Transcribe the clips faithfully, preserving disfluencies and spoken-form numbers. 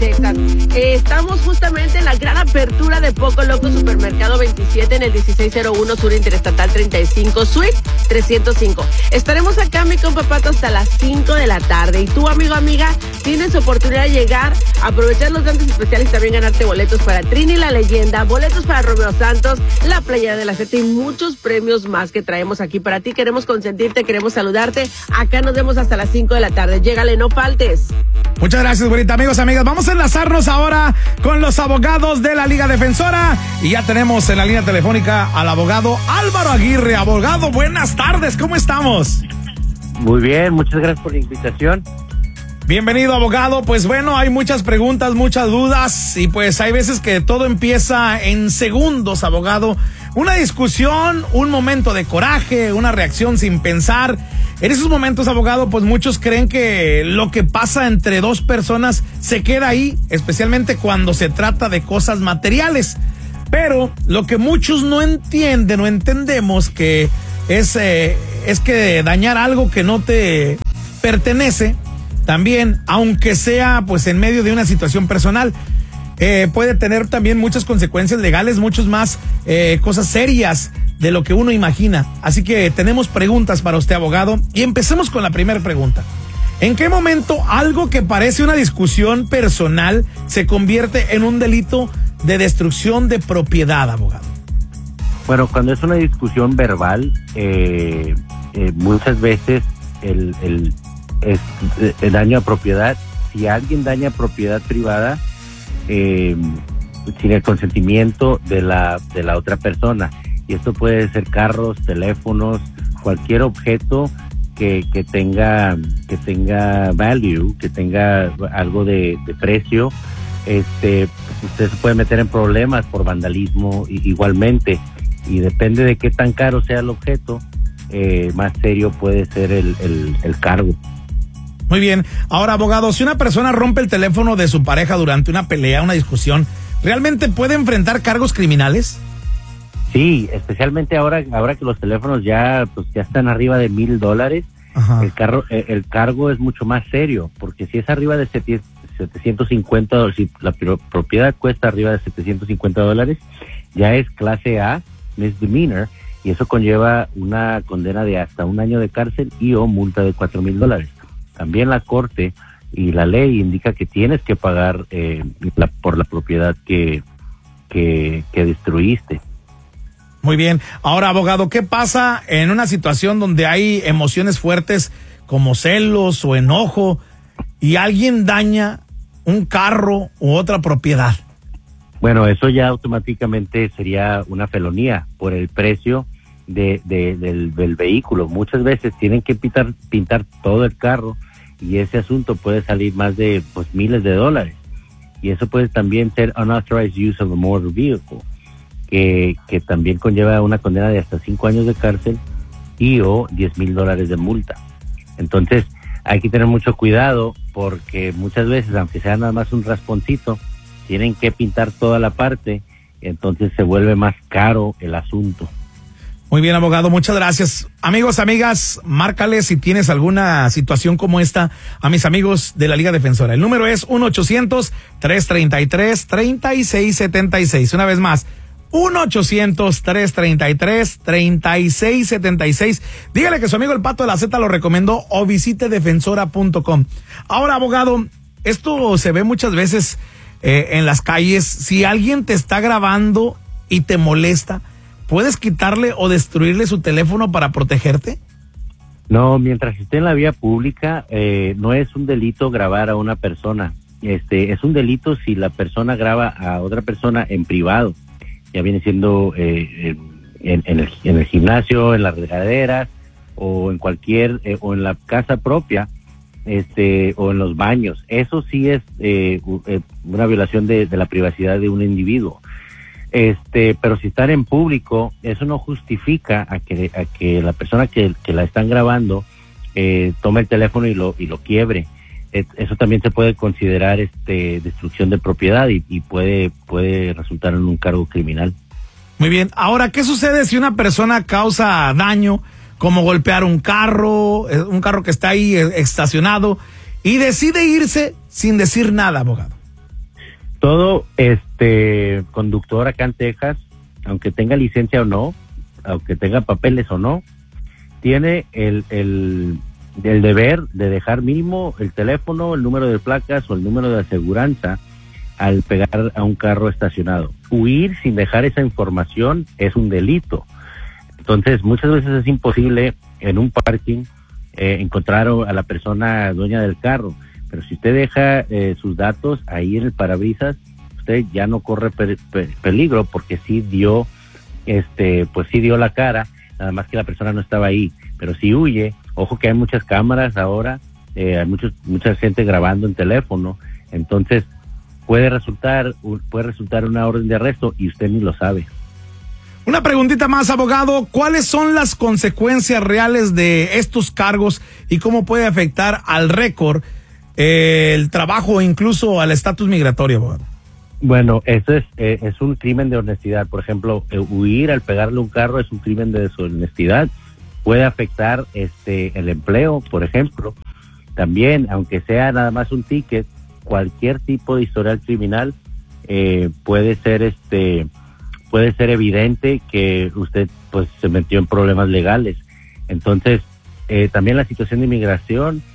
Texas. Eh, estamos justamente en la gran apertura de Poco Loco Supermercado veintisiete en el dieciséis cero uno Sur Interestatal treinta y cinco, Suite trescientos cinco. Estaremos acá, mi compa Pato, hasta las cinco de la tarde. Y tú, amigo, amiga, tienes oportunidad de llegar, aprovechar los dantes especiales y también ganarte boletos para Trini la Leyenda, boletos para Romeo Santos, la Playa de la Seta y muchos premios más que traemos aquí para ti. Queremos consentirte, queremos saludarte. Acá nos vemos hasta las cinco de la tarde. Llégale, no faltes. Muchas gracias, bonita. Amigos, amigas, vamos a enlazarnos ahora con los abogados de la Liga Defensora. Y ya tenemos en la línea telefónica al abogado Álvaro Aguirre. Abogado, buenas tardes, ¿cómo estamos? Muy bien, muchas gracias por la invitación. Bienvenido, abogado. Pues bueno, hay muchas preguntas, muchas dudas y pues hay veces que todo empieza en segundos, abogado. Una discusión, un momento de coraje, una reacción sin pensar. En esos momentos, abogado, pues muchos creen que lo que pasa entre dos personas se queda ahí, especialmente cuando se trata de cosas materiales. Pero lo que muchos no entienden o entendemos que es, eh, es que dañar algo que no te pertenece, también, aunque sea pues en medio de una situación personal, eh, puede tener también muchas consecuencias legales, muchas más eh, cosas serias de lo que uno imagina. Así que tenemos preguntas para usted, abogado, y empecemos con la primera pregunta. ¿En qué momento algo que parece una discusión personal se convierte en un delito de destrucción de propiedad, abogado? Bueno, cuando es una discusión verbal, eh, eh, muchas veces el, el, es, el daño a propiedad, si alguien daña propiedad privada, eh, sin el consentimiento de la, de la otra persona, y esto puede ser carros, teléfonos, cualquier objeto que, que tenga, que tenga value, que tenga algo de, de precio, este, usted se puede meter en problemas por vandalismo igualmente. Y depende de qué tan caro sea el objeto, eh, más serio puede ser el, el, el cargo. Muy bien. Ahora, abogado, si una persona rompe el teléfono de su pareja durante una pelea, una discusión, ¿realmente puede enfrentar cargos criminales? Sí, especialmente ahora, ahora que los teléfonos ya, pues ya están arriba de mil dólares, el carro, el, el cargo es mucho más serio, porque si es arriba de setecientos cincuenta dólares, si la propiedad cuesta arriba de setecientos cincuenta dólares, ya es clase A, misdemeanor, y eso conlleva una condena de hasta un año de cárcel y o multa de cuatro mil dólares. También la corte y la ley indica que tienes que pagar eh, la, por la propiedad que, que, que destruiste. Muy bien. Ahora, abogado, ¿qué pasa en una situación donde hay emociones fuertes como celos o enojo y alguien daña un carro u otra propiedad? Bueno, eso ya automáticamente sería una felonía por el precio de, de, del, del vehículo. Muchas veces tienen que pintar, pintar todo el carro y ese asunto puede salir más de pues, miles de dólares. Y eso puede también ser unauthorized use of a motor vehicle, que, que también conlleva una condena de hasta cinco años de cárcel y o diez mil dólares de multa. Entonces hay que tener mucho cuidado porque muchas veces, aunque sea nada más un rasponcito, tienen que pintar toda la parte, entonces se vuelve más caro el asunto. Muy bien, abogado, muchas gracias. Amigos, amigas, márcale si tienes alguna situación como esta a mis amigos de la Liga Defensora. El número es uno ochocientos, tres treinta y tres, treinta y seis setenta y seis. Una vez más, uno ochocientos, tres treinta y tres, treinta y seis setenta y seis. Dígale que su amigo el Pato de la Z lo recomendó o visite defensora punto com. Ahora, abogado, esto se ve muchas veces Eh, en las calles. Si alguien te está grabando y te molesta, ¿puedes quitarle o destruirle su teléfono para protegerte? No, mientras esté en la vía pública, eh, no es un delito grabar a una persona. Este, es un delito si la persona graba a otra persona en privado. Ya viene siendo eh, en, en, el, en el gimnasio, en las regaderas o en cualquier, eh, o en la casa propia. Este, o en los baños. Eso sí es eh, una violación de, de la privacidad de un individuo. Este, pero si están en público, eso no justifica a que, a que la persona que, que la están grabando eh, tome el teléfono y lo, y lo quiebre. Eh, eso también se puede considerar este, destrucción de propiedad y, y puede, puede resultar en un cargo criminal. Muy bien. Ahora, ¿qué sucede si una persona causa daño, como golpear un carro, un carro que está ahí estacionado, y decide irse sin decir nada, abogado? Todo este conductor acá en Texas, aunque tenga licencia o no, aunque tenga papeles o no, tiene el, el, el deber de dejar mínimo el teléfono, el número de placas o el número de aseguranza al pegar a un carro estacionado. Huir sin dejar esa información es un delito. Entonces, muchas veces es imposible en un parking eh, encontrar a la persona dueña del carro. Pero si usted deja eh, sus datos ahí en el parabrisas, usted ya no corre per, per, peligro porque sí dio, este, pues sí dio la cara, nada más que la persona no estaba ahí. Pero si huye, ojo que hay muchas cámaras ahora, eh, hay muchos, mucha gente grabando en teléfono, entonces puede resultar, puede resultar una orden de arresto y usted ni lo sabe. Una preguntita más, abogado. ¿Cuáles son las consecuencias reales de estos cargos y cómo puede afectar al récord, eh, el trabajo e incluso al estatus migratorio, abogado? Bueno, eso es eh, es un crimen de honestidad. Por ejemplo, eh, huir al pegarle un carro es un crimen de deshonestidad. Puede afectar este el empleo, por ejemplo. También, aunque sea nada más un ticket, cualquier tipo de historial criminal eh, puede ser este puede ser evidente que usted pues se metió en problemas legales. Entonces, eh, también la situación de inmigración,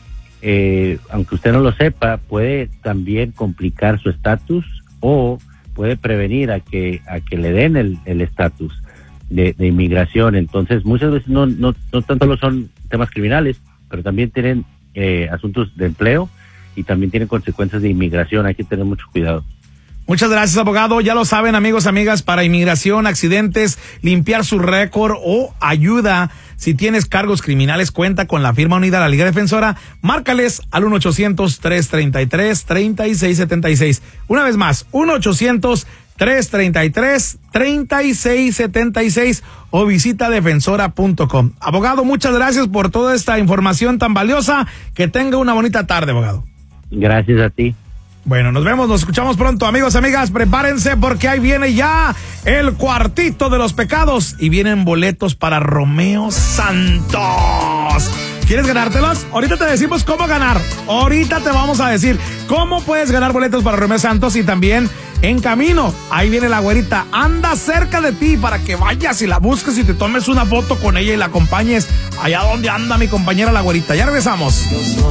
eh, aunque usted no lo sepa, puede también complicar su estatus o puede prevenir a que a que le den el el estatus de, de inmigración. Entonces, muchas veces no no no tanto lo son temas criminales, pero también tienen eh, asuntos de empleo y también tienen consecuencias de inmigración. Hay que tener mucho cuidado. Muchas gracias, abogado. Ya lo saben, amigos, amigas, para inmigración, accidentes, limpiar su récord o ayuda si tienes cargos criminales, cuenta con la firma unida de la Liga Defensora. Márcales al uno ochocientos, tres treinta y tres, treinta y seis setenta y seis. Una vez más, uno ochocientos, tres treinta y tres, treinta y seis setenta y seis o visita defensora punto com. Abogado, muchas gracias por toda esta información tan valiosa. Que tenga una bonita tarde, abogado. Gracias a ti. Bueno, nos vemos, nos escuchamos pronto, amigos, amigas, prepárense porque ahí viene ya el cuartito de los pecados y vienen boletos para Romeo Santos. ¿Quieres ganártelos? Ahorita te decimos cómo ganar. Ahorita te vamos a decir cómo puedes ganar boletos para Romeo Santos y también en camino. Ahí viene la güerita, anda cerca de ti para que vayas y la busques y te tomes una foto con ella y la acompañes allá donde anda mi compañera la güerita. Ya regresamos.